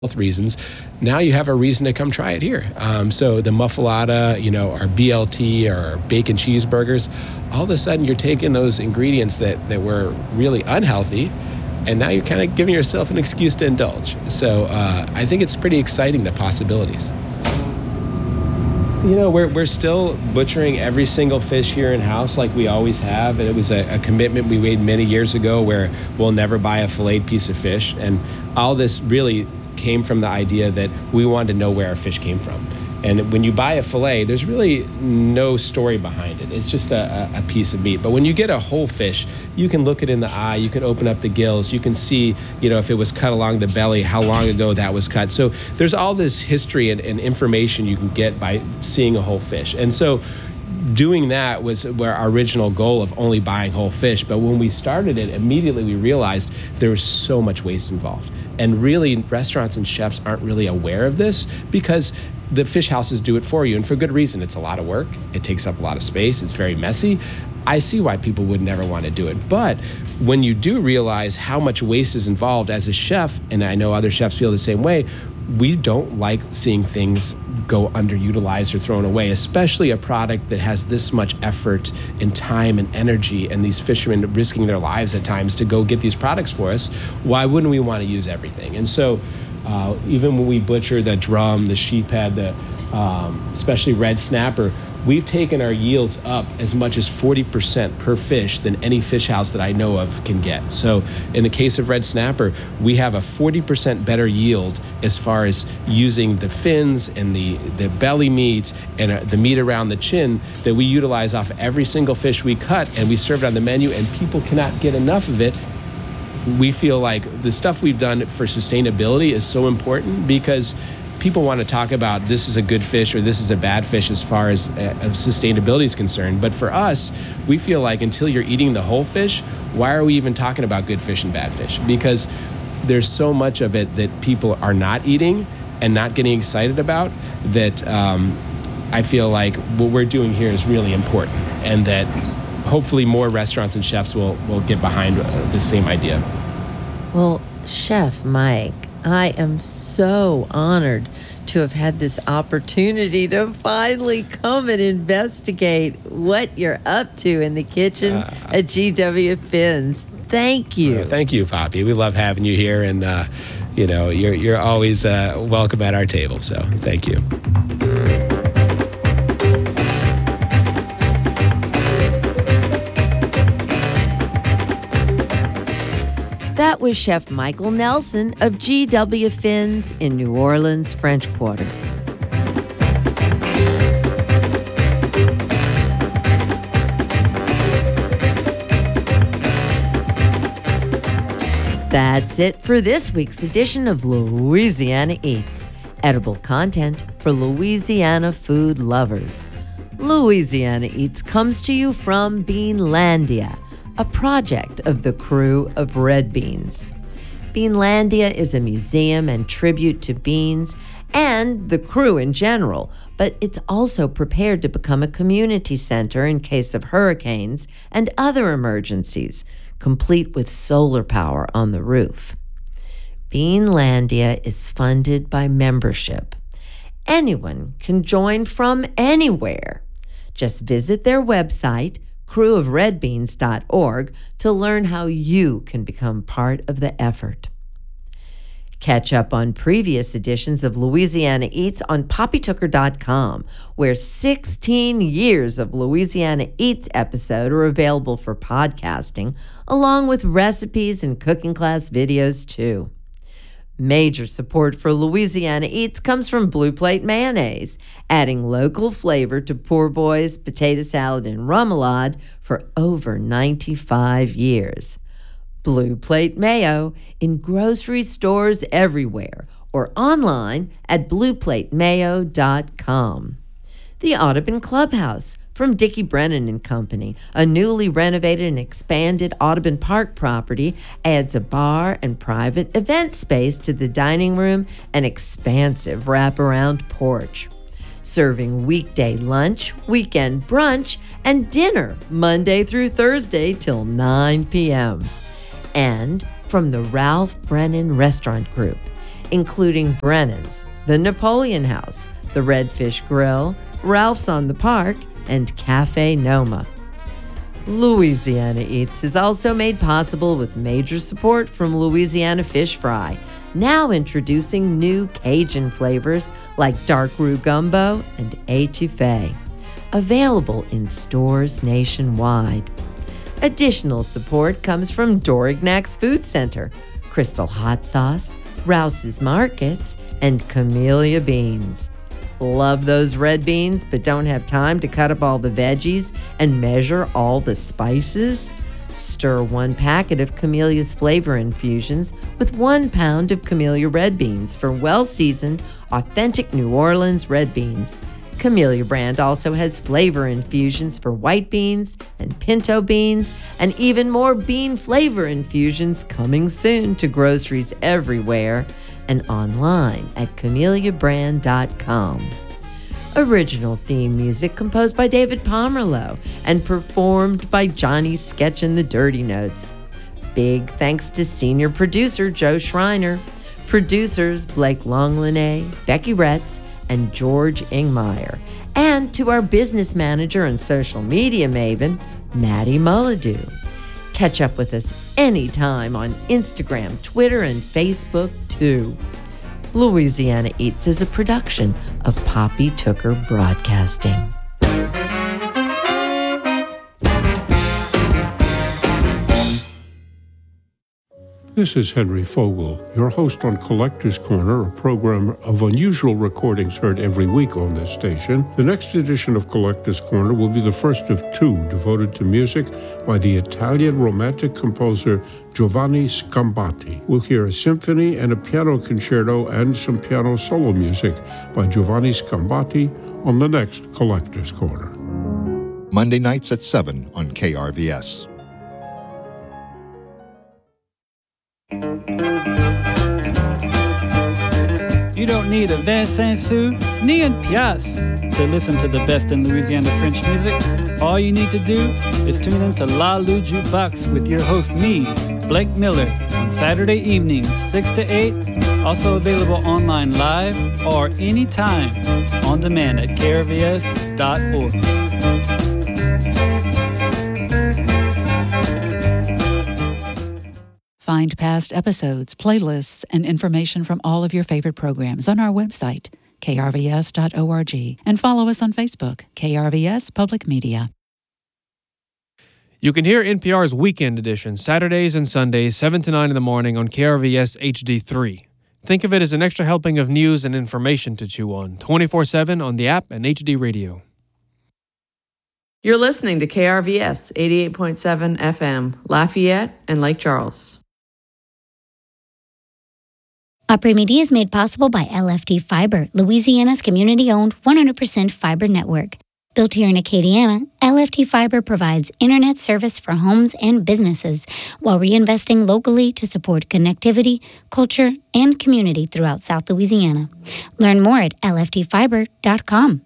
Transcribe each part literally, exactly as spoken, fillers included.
health reasons, now you have a reason to come try it here. Um, so the muffalata, you know, our B L T, our bacon cheeseburgers, all of a sudden you're taking those ingredients that, that were really unhealthy, and now you're kind of giving yourself an excuse to indulge. So uh, I think it's pretty exciting, the possibilities. You know, we're we're still butchering every single fish here in-house like we always have. And it was a, a commitment we made many years ago where we'll never buy a filleted piece of fish. And all this really came from the idea that we wanted to know where our fish came from. And when you buy a fillet, there's really no story behind it. It's just a, a piece of meat. But when you get a whole fish, you can look it in the eye, you can open up the gills, you can see, you know, if it was cut along the belly, how long ago that was cut. So there's all this history and, and information you can get by seeing a whole fish. And so doing that was where our original goal of only buying whole fish. But when we started it, immediately we realized there was so much waste involved. And really, restaurants and chefs aren't really aware of this because the fish houses do it for you, and for good reason. It's a lot of work. It takes up a lot of space. It's very messy. I see why people would never want to do it. But when you do realize how much waste is involved as a chef, and I know other chefs feel the same way, we don't like seeing things go underutilized or thrown away, especially a product that has this much effort and time and energy, and these fishermen risking their lives at times to go get these products for us. Why wouldn't we want to use everything? And so uh, even when we butcher the drum, the sheephead, the um, especially red snapper, we've taken our yields up as much as forty percent per fish than any fish house that I know of can get. So in the case of red snapper, we have a forty percent better yield as far as using the fins and the, the belly meat and the meat around the chin that we utilize off every single fish we cut, and we serve it on the menu, and people cannot get enough of it. We feel like the stuff we've done for sustainability is so important because people want to talk about this is a good fish or this is a bad fish as far as uh, sustainability is concerned. But for us, we feel like until you're eating the whole fish, why are we even talking about good fish and bad fish? Because there's so much of it that people are not eating and not getting excited about that um, I feel like what we're doing here is really important, and that hopefully more restaurants and chefs will, will get behind uh, the same idea. Well, Chef Mike, I am so honored to have had this opportunity to finally come and investigate what you're up to in the kitchen uh, at G W Finn's. Thank you. Uh, thank you, Poppy. We love having you here, and uh, you know, you're you're always uh, welcome at our table. So, thank you. That was Chef Michael Nelson of G W Finn's in New Orleans, French Quarter. That's it for this week's edition of Louisiana Eats, edible content for Louisiana food lovers. Louisiana Eats comes to you from Beanlandia, a project of the crew of Red Beans. Beanlandia is a museum and tribute to beans and the crew in general, but it's also prepared to become a community center in case of hurricanes and other emergencies, complete with solar power on the roof. Beanlandia is funded by membership. Anyone can join from anywhere. Just visit their website, crew of red beans dot org, to learn how you can become part of the effort. Catch up on previous editions of Louisiana Eats on poppy tooker dot com, where sixteen years of Louisiana Eats episode are available for podcasting, along with recipes and cooking class videos too. Major support for Louisiana Eats comes from Blue Plate Mayonnaise, adding local flavor to Poor Boys, potato salad, and remoulade for over ninety-five years. Blue Plate Mayo in grocery stores everywhere or online at blue plate mayo dot com. The Audubon Clubhouse from Dickie Brennan and Company, a newly renovated and expanded Audubon Park property, adds a bar and private event space to the dining room and expansive wraparound porch. Serving weekday lunch, weekend brunch, and dinner Monday through Thursday till nine p.m. And from the Ralph Brennan Restaurant Group, including Brennan's, the Napoleon House, the Redfish Grill, Ralph's on the Park, and Cafe Noma. Louisiana Eats is also made possible with major support from Louisiana Fish Fry, now introducing new Cajun flavors like dark roux gumbo and etouffee, available in stores nationwide. Additional support comes from Dorignac's Food Center, Crystal Hot Sauce, Rouse's Markets, and Camellia Beans. Love those red beans, but don't have time to cut up all the veggies and measure all the spices? Stir one packet of Camellia's flavor infusions with one pound of Camellia red beans for well-seasoned, authentic New Orleans red beans. Camellia brand also has flavor infusions for white beans and pinto beans, and even more bean flavor infusions coming soon to groceries everywhere and online at camellia brand dot com. Original theme music composed by David Pomerleau and performed by Johnny Sketch and the Dirty Notes. Big thanks to senior producer Joe Schreiner, producers Blake Longlinay, Becky Retz, and George Ingmeyer, and to our business manager and social media maven, Maddie Mulladoo. Catch up with us anytime on Instagram, Twitter, and Facebook, too. Louisiana Eats is a production of Poppy Tooker Broadcasting. This is Henry Fogel, your host on Collector's Corner, a program of unusual recordings heard every week on this station. The next edition of Collector's Corner will be the first of two devoted to music by the Italian romantic composer Giovanni Scambati. We'll hear a symphony and a piano concerto and some piano solo music by Giovanni Scambati on the next Collector's Corner. Monday nights at seven on K R V S. You don't need a Vincent Sou ni un pièce to listen to the best in Louisiana French music. All you need to do is tune into La Lou Jukebox with your host, me, Blake Miller, on Saturday evenings, six to eight. Also available online live or anytime on demand at K R V S dot org. Find past episodes, playlists, and information from all of your favorite programs on our website, K R V S dot org, and follow us on Facebook, K R V S Public Media. You can hear N P R's Weekend Edition Saturdays and Sundays, seven to nine in the morning on K R V S H D three. Think of it as an extra helping of news and information to chew on, twenty-four seven on the app and H D Radio. You're listening to K R V S eighty-eight point seven F M, Lafayette and Lake Charles. Après-Midi is made possible by L F D Fiber, Louisiana's community-owned one hundred percent fiber network. Built here in Acadiana, L F D Fiber provides internet service for homes and businesses while reinvesting locally to support connectivity, culture, and community throughout South Louisiana. Learn more at L F D fiber dot com.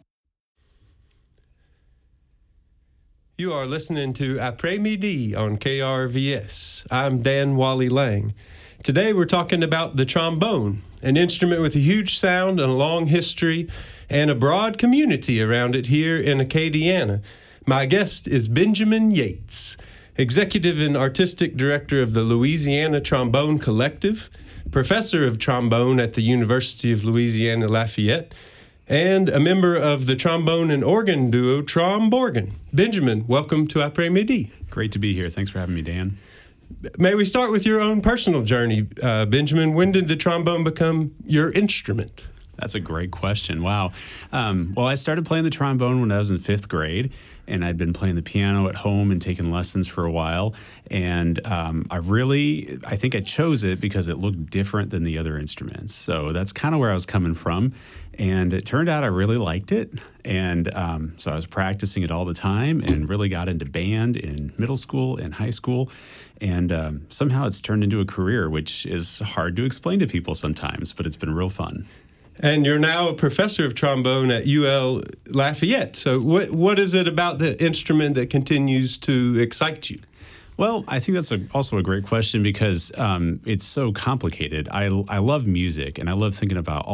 You are listening to Après-Midi on K R V S. I'm Dan Wally Lang. Today we're talking about the trombone, an instrument with a huge sound and a long history and a broad community around it here in Acadiana. My guest is Benjamin Yates, Executive and Artistic Director of the Louisiana Trombone Collective, Professor of Trombone at the University of Louisiana Lafayette, and a member of the trombone and organ duo Tromborgan. Benjamin, welcome to Après-Midi. Great to be here. Thanks for having me, Dan. May we start with your own personal journey, uh, Benjamin? When did the trombone become your instrument? That's a great question. Wow. Um, well, I started playing the trombone when I was in fifth grade, and I'd been playing the piano at home and taking lessons for a while. And um, I really, I think I chose it because it looked different than the other instruments. So that's kind of where I was coming from. And it turned out I really liked it. And um, so I was practicing it all the time and really got into band in middle school and high school. And um, somehow it's turned into a career, which is hard to explain to people sometimes, but it's been real fun. And you're now a professor of trombone at U L Lafayette. So what what is it about the instrument that continues to excite you? Well, I think that's a, also a great question because um, it's so complicated. I, I love music and I love thinking about all